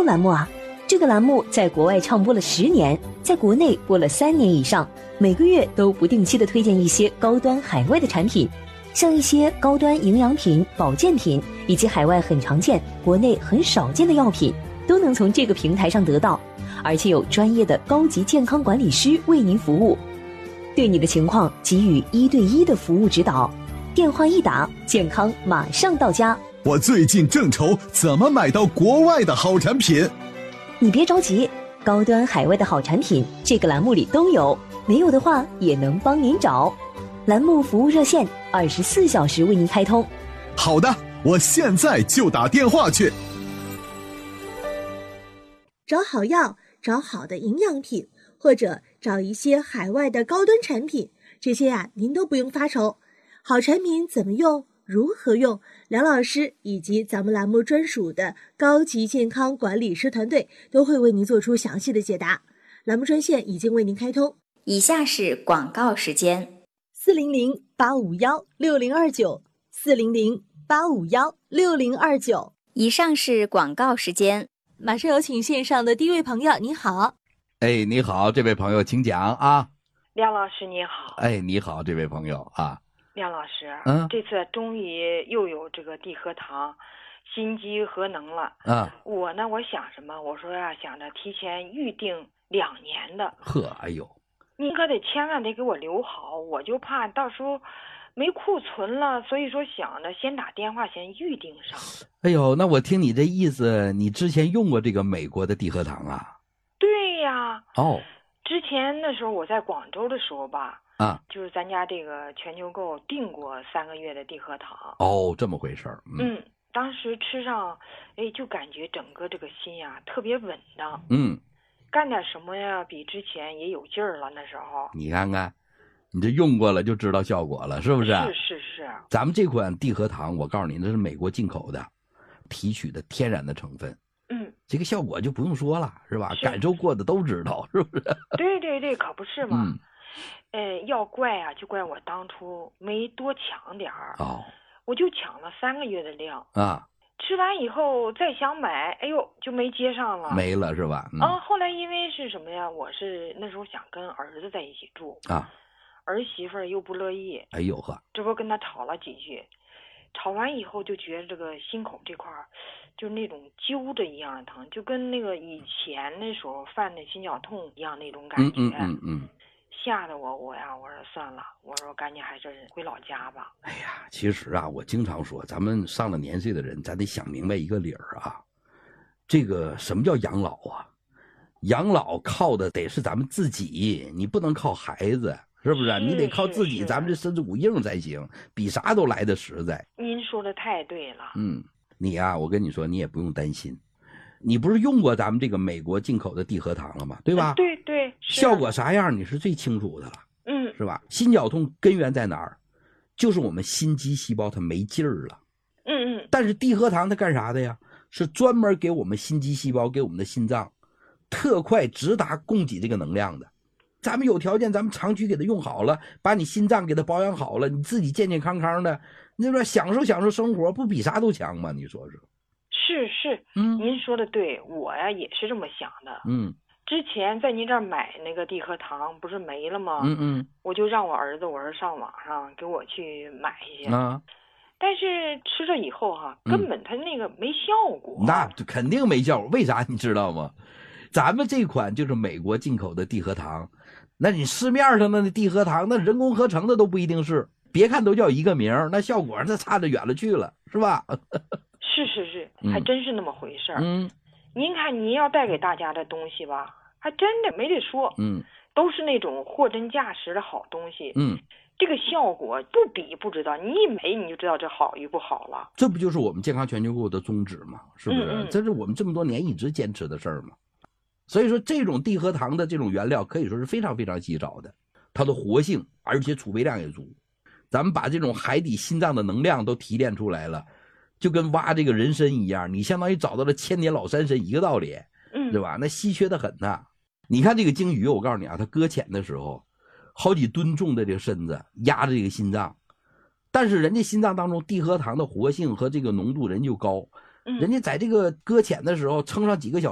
栏目啊。这个栏目在国外畅播了10年，在国内播了3年以上，每个月都不定期的推荐一些高端海外的产品，像一些高端营养品、保健品，以及海外很常见、国内很少见的药品，都能从这个平台上得到，而且有专业的高级健康管理师为您服务，对你的情况给予1对1的服务指导。电话一打，健康马上到家。 我最近正愁怎么买到国外的好产品。 你别着急，高端海外的好产品这个栏目里都有，没有的话也能帮您找。栏目服务热线24小时为您开通。 好的，我现在就打电话去。 找好药，找好的营养品，或者找一些海外的高端产品，这些您都不用发愁。好产品怎么用，如何用，梁老师以及咱们栏目专属的高级健康管理师团队都会为您做出详细的解答。栏目专线已经为您开通。 以下是广告时间 400-851-6029，400-851-6029。 以上是广告时间。 马上有请线上的第一位朋友，你好。 哎，你好，这位朋友请讲啊。 梁老师你好。 哎，你好，这位朋友啊。 梁老师，这次终于又有这个地核糖心肌核能了。我想什么？我说想着提前预定2年的。 哎呦， 您可得千万得给我留好，我就怕到时候没库存了，所以说想着先打电话先预定上。 哎呦，那我听你这意思，你之前用过这个美国的地核糖啊？ 对呀。之前那时候我在广州的时候吧，就是咱家这个全球购订过3个月的地核糖。 这么回事儿。 当时吃上，就感觉整个这个心特别稳当。干点什么比之前也有劲儿了。那时候你看看，你这用过了就知道效果了，是不是？ 是。 咱们这款地核糖，我告诉你，那是美国进口的，提取的天然的成分。这个效果就不用说了，是吧？感受过的都知道，是不是？ 对，可不是嘛。要怪就怪我当初没多抢点儿。我就抢了3个月的量吃完以后再想买，就没接上了， 没了是吧？ 后来因为是什么呀？我是那时候想跟儿子在一起住儿媳妇又不乐意。 哎呦呵， 这不跟他吵了几句，吵完以后就觉得这个心口这块就是那种揪着一样的疼，就跟那个以前那时候犯的心绞痛一样那种感觉。吓得我说算了，我说赶紧还是回老家吧。 哎呀，其实我经常说，咱们上了年岁的人，咱得想明白一个理儿这个什么叫养老啊？养老靠的得是咱们自己，你不能靠孩子，是不是？你得靠自己，咱们这身子骨硬才行，比啥都来得实在。 您说的太对了。 你我跟你说，你也不用担心。你不是用过咱们这个美国进口的地核糖了吗？对吧？ 对， 效果啥样你是最清楚的了。是吧？心绞痛根源在哪儿？就是我们心肌细胞它没劲儿了。但是地核糖它干啥的呀？是专门给我们心肌细胞，给我们的心脏特快直达供给这个能量的。咱们有条件，咱们长期给它用好了，把你心脏给它保养好了，你自己健健康康的，那边享受生活，不比啥都强吗？你说说。 是，您说的对，我也是这么想的。之前在您这儿买那个地核糖不是没了吗？我就让我儿子，我说上网上给我去买一些。但是吃了以后根本它那个没效果。 那肯定没效果，为啥你知道吗？咱们这款就是美国进口的地核糖，那你市面上的那地核糖，那人工合成的都不一定是，别看都叫一个名，那效果那差得远了去了，是吧？ 是，还真是那么回事儿。您看您要带给大家的东西吧，还真的没得说。都是那种货真价实的好东西。这个效果不比不知道，你一没你就知道这好与不好了。 这不就是我们健康全球购的宗旨吗？是不是？这是我们这么多年一直坚持的事儿嘛。所以说这种地核糖的这种原料可以说是非常非常稀少的，它的活性而且储备量也足。咱们把这种海底心脏的能量都提炼出来了，就跟挖这个人参一样，你相当于找到了千年老山参一个道理，对吧？那稀缺的很呐。你看这个鲸鱼，我告诉你它搁浅的时候好几吨重的这个身子压着这个心脏，但是人家心脏当中地核糖的活性和这个浓度人就高，人家在这个搁浅的时候撑上几个小时